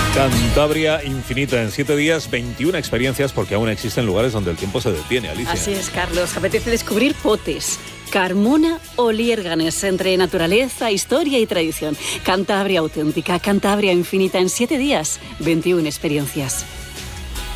Cantabria infinita en 7 días, 21 experiencias, porque aún existen lugares donde el tiempo se detiene, Alicia. Así es, Carlos. Apetece descubrir Potes, Carmona o Liérganes, entre naturaleza, historia y tradición. Cantabria auténtica, Cantabria infinita en 7 días, 21 experiencias.